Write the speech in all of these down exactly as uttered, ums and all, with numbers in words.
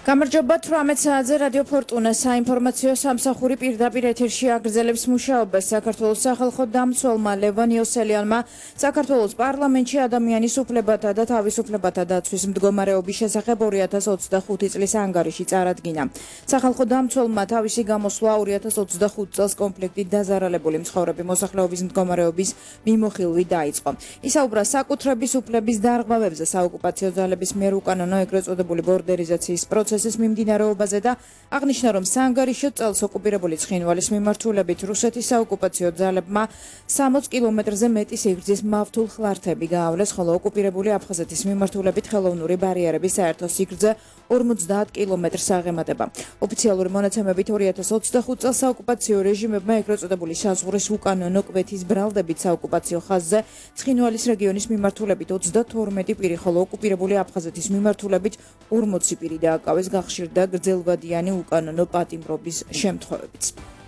გამარჯობა თვრამეტ საათზე რადიო ფორტუნა საინფორმაციო სამსახური პირდაპირ ეთერში აგრძელებს მუშაობას. საქართველოს სახალხო დამცველმა ლევან იოსელიანმა საქართველოს პარლამენტში ადამიანის უფლებათა და თავისუფლებათა დაცვის მდგომარეობის შესახებ ორი ათას ოცდახუთი წლის ანგარიში წარადგინა. სახალხო დამცველმა თავისი გამოსვლა ორი ათას ოცდახუთ წელს კონფლიქტით დაზარალებული მცხოვრები მოსახლეობის მდგომარეობის მიმოხილვით დაიწყო. ისაუბრა საკუთრების უფლების დარღვევებზე საოკუპაციო ძალების მიერ უკანონო ეგრეთ წოდებული ბორდერიზაციის პროცესის მიმდინარეობაზე და აღნიშნა, რომ საანგარიშო წელს ოკუპირებული ცხინვალის მიმართულებით რუსეთის საოკუპაციო ძალებმა სამოც კილომეტრზე მეტი სიგრძის მავთულ ხლართები გაავლეს, ხოლო ოკუპირებული აფხაზეთის მიმართულებით ხელოვნური ბარიერების საერთო სიგრძე ორმოცდაათ კილომეტრს აღემატება. ოფიციალური მონაცემებით ორი ათას ოცდახუთ წელს საოკუპაციო რეჟიმებმა ეგრეთ წოდებული საზღვრის უკანონო კვეთის ბრალდებით საოკუპაციო ხაზზე ცხინვალის რეგიონის მიმართულებით ოცდათორმეტი პირი, ხოლო ოკუპირებული აფხაზეთის მიმართულებით ორმოცი პირი დააკავეს. გახშირდა გრძელვადიანი უკანონო პატიმრობის შემთხვევებიც.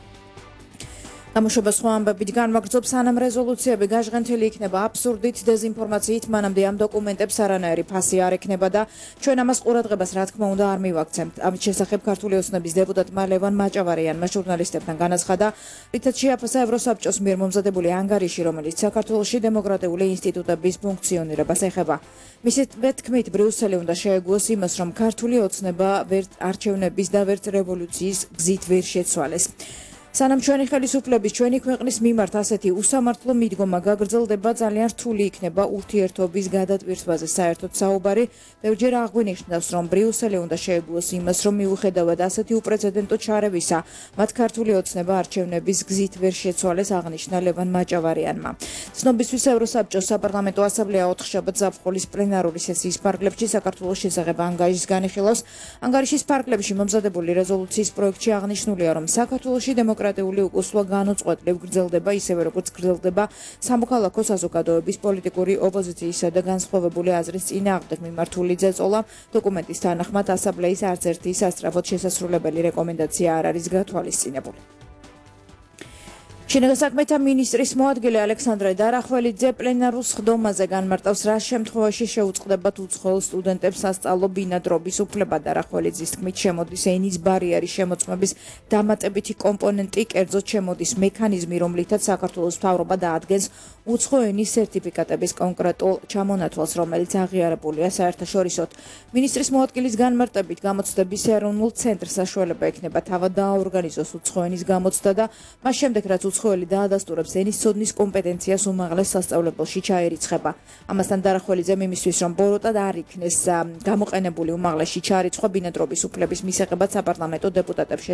გამოშვება სხვა ამბებით განვაგრძობს, სანამ რეზოლუციები გაჟღენთილი იქნება აბსურდით, დეზინფორმაციით, მანამდე ამ დოკუმენტებს არანაირი ფასი არ ექნება და ჩვენ ამას ყურადღებას რა თქმა უნდა არ მივაქცევთ. ამის შესახებ ქართული ოცნების დეპუტატმა ლევან მაჭავარიანმა ჟურნალისტებთან განაცხადა, რითაც შეაფასა ევროსაბჭოს მიერ მომზადებული ანგარიში, რომელიც საქართველოში დემოკრატიული ინსტიტუტების ფუნქციონირებას ეხება. მისი თქმით, ბრიუსელი უნდა შეეგუოს იმას, რომ ქართული ოცნება ვერც არჩევნების და ვერც რევოლუციის გზით ვერ შეცვალეს. სანამ ჩვენი ხელისუფლების ჩვენი ქვეყნის მიმართ ასეთი უსამართლო მიდგომა გაგრძელდება, ძალიან რთული იქნება ურთიერთობის გადატვირთვაზე საერთოდ საუბარი. ბევრჯერ აღვინიშნავს, რომ ბრიუსელი უნდა შეეგუოს იმას, რომ მიუხედავად ასეთი უპრეცედენტო ჩარევისა, მათ ქართული ოცნება არჩევნების გზით ვერ შეცვალეს, აღნიშნა ლევან მაჭავარიანმა. ცნობისთვის ევროსაბჭოს საპარლამენტო ასამბლეა ოთხშაბათს ზაფხულის პლენარული სესიის ფარგლებში საქართველოს შესახებ ანგარიშს განიხილავს. ანგარიშის ფარგლებში მომზადებული რეზოლუციის პროექტში აღნიშნულია, რომ საქართველოში დემოკრატიული დემოკრატიული უკუსვა განუწყვეტლივ გრძელდება, ისევე როგორც გრძელდება სამოქალაქო საზოგადოების პოლიტიკური ოპოზიციისა და განსხვავებული აზრის წინააღმდეგ მიმართული ზეწოლა. დოკუმენტის თანახმად ასამბლეის არც ერთი სასწრაფოდ შესასრულებელი რეკომენდაცია არ არის გათვალისწინებული. შინაგან საქმეთა მინისტრის მოადგილე ალექსანდრე დარახველიძე პლენარულ სხდომაზე განმარტავს, რა შემთხვევაში შეუწყდებათ უცხოელ სტუდენტებს სასწავლო ბინადრობის უფლება. დარახველიძის თქმით, შემოდის ენის ბარიერის შემოწმების დამატებითი კომპონენტი, კერძოდ შემოდის მექანიზმი, რომლითაც საქართველოს მთავრობა დაადგენს უცხო ენის სერტიფიკატების კონკრეტულ ჩამონათვალს, რომელიც აღიარებულია საერთაშორისოდ. მინისტრის მოადგილის განმარტებით, გამოცდების ეროვნულ ცენტრს საშუალება ექნება თავად დააორგანიზოს უცხო ენის გამოცდა და მას შემდეგ, რაც უცხოელი დაადასტურებს ენის ცოდნის კომპეტენციას უმაღლეს სასწავლებელში ჩაერიცხება. ამასთან დარახველიძემ იმისთვის, რომ ბოროტად არ იქნეს გამოყენებული უმაღლესში ჩარიცხვა ბინადრობის უფლების მისაღებად საპარლამენტო დეპუტატებს